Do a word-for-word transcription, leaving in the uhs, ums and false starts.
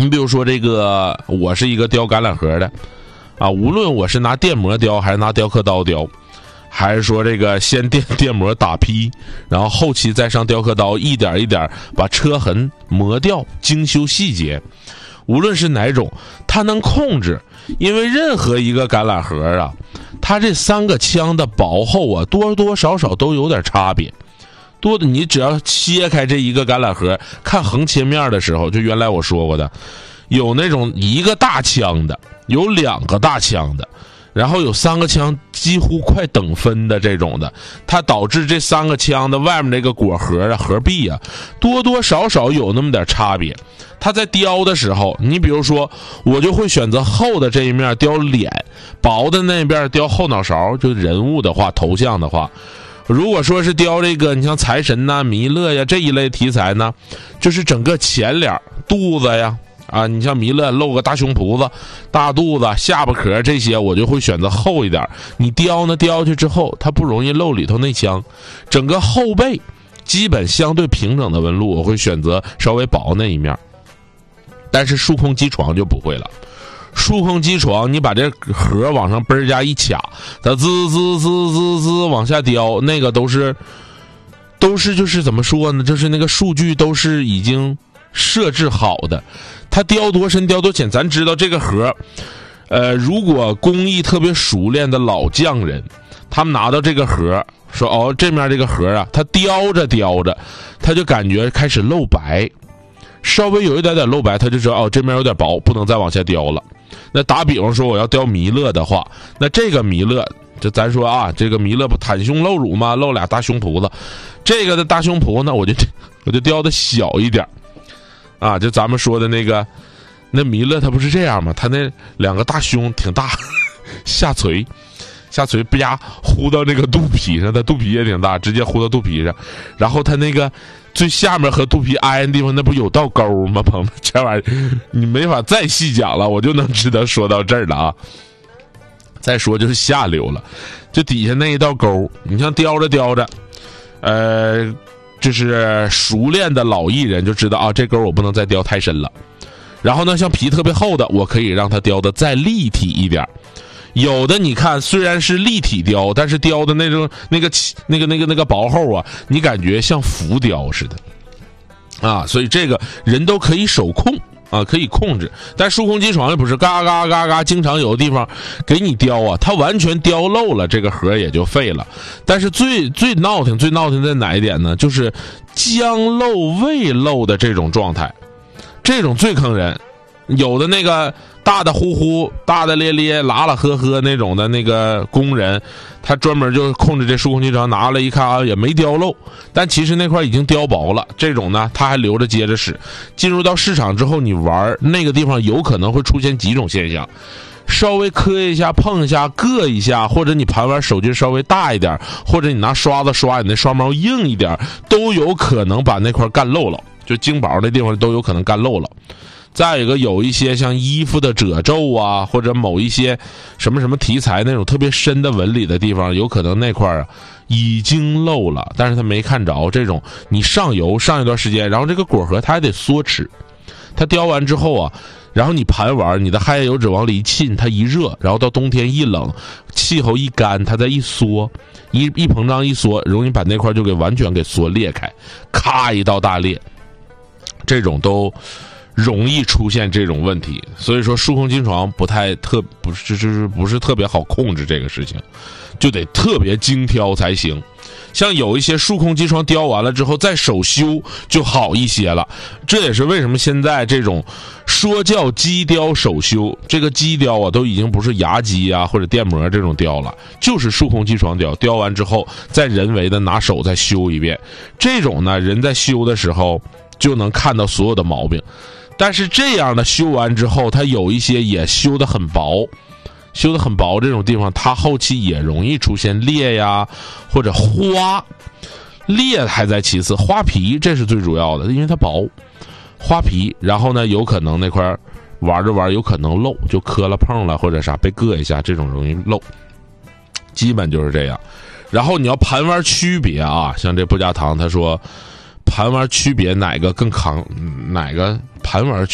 你比如说这个，我是一个雕橄榄核的啊，无论我是拿电磨雕还是拿雕刻刀雕，还是说这个先电电磨打坯，然后后期再上雕刻刀一点一点把车痕磨掉，精修细节，无论是哪种它能控制，因为任何一个橄榄核啊，它这三个枪的薄厚啊多多少少都有点差别，多的你只要切开这一个橄榄核看横切面的时候，就原来我说过的，有那种一个大枪的，有两个大枪的，然后有三个枪几乎快等分的这种的，它导致这三个枪的外面这个果核啊核壁啊多多少少有那么点差别。它在雕的时候，你比如说我就会选择厚的这一面雕脸，薄的那边雕后脑勺，就人物的话头像的话，如果说是雕这个你像财神呐、弥勒呀这一类题材呢，就是整个前脸肚子呀啊，你像弥勒露个大胸脯子、大肚子、下巴壳这些，我就会选择厚一点。你雕呢，雕去之后，它不容易露里头那枪。整个后背基本相对平整的纹路，我会选择稍微薄那一面。但是数控机床就不会了。数控机床，你把这核往上嘣儿加一卡，它滋滋滋滋滋往下雕，那个都是都是就是怎么说呢？就是那个数据都是已经设置好的，它雕多深雕多浅，咱知道这个核，呃，如果工艺特别熟练的老匠人，他们拿到这个核，说哦，这面这个核啊，它雕着雕着，他就感觉开始露白，稍微有一点点露白，他就知道哦，这面有点薄，不能再往下雕了。那打比方说，我要雕弥勒的话，那这个弥勒，就咱说啊，这个弥勒不袒胸露乳吗？露俩大胸脯子，这个的大胸脯呢，我就我就雕的小一点。啊，就咱们说的那个，那弥勒他不是这样吗？他那两个大胸挺大，下垂，下垂啪呼到那个肚皮上，他肚皮也挺大，直接呼到肚皮上，然后他那个最下面和肚皮挨的地方，那不有道沟吗？朋友们，这玩意儿你没法再细讲了，我就能只能说到这儿了啊。再说就是下流了，就底下那一道沟，你像雕着雕着，呃。就是熟练的老艺人就知道啊，这沟我不能再雕太深了。然后呢，像皮特别厚的，我可以让它雕的再立体一点。有的你看虽然是立体雕，但是雕的那种那个那个那个那个薄厚啊，你感觉像浮雕似的啊。所以这个人都可以手控啊，可以控制。但数控机床又不是嘎嘎嘎嘎，经常有的地方给你雕啊，它完全雕漏了，这个核也就废了。但是最最闹腾最闹腾在哪一点呢？就是将漏未漏的这种状态，这种最坑人。有的那个大的呼呼大的咧咧拉拉呵呵那种的那个工人，他专门就控制这数控机床，拿了一看啊也没雕漏，但其实那块已经雕薄了，这种呢他还留着接着使。进入到市场之后，你玩那个地方有可能会出现几种现象，稍微磕一下碰一下硌一下，或者你盘玩手劲稍微大一点，或者你拿刷子刷你那刷毛硬一点，都有可能把那块干漏了，就精薄那地方都有可能干漏了。再有一个，有一些像衣服的褶皱啊，或者某一些什么什么题材那种特别深的纹理的地方，有可能那块啊已经漏了，但是他没看着。这种你上油上一段时间，然后这个果核它还得缩齿，它雕完之后啊，然后你盘玩，你的氦油脂往里一浸，它一热，然后到冬天一冷，气候一干，它再一缩，一一膨胀一缩，容易把那块就给完全给缩裂开，咔一道大裂，这种都容易出现这种问题。所以说数控机床不太特不是就是不是特别好控制这个事情，就得特别精挑才行。像有一些数控机床雕完了之后再手修就好一些了，这也是为什么现在这种说叫机雕手修，这个机雕啊都已经不是牙机啊或者电磨这种雕了，就是数控机床雕，雕完之后再人为的拿手再修一遍。这种呢人在修的时候就能看到所有的毛病，但是这样的修完之后，它有一些也修得很薄，修得很薄这种地方，它后期也容易出现裂呀，或者花。裂还在其次，花皮这是最主要的，因为它薄，花皮，然后呢，有可能那块玩着玩有可能漏，就磕了碰了或者啥被硌一下，这种容易漏，基本就是这样。然后你要盘玩区别啊，像这不加糖他说。盘玩区别哪个更扛，哪个盘玩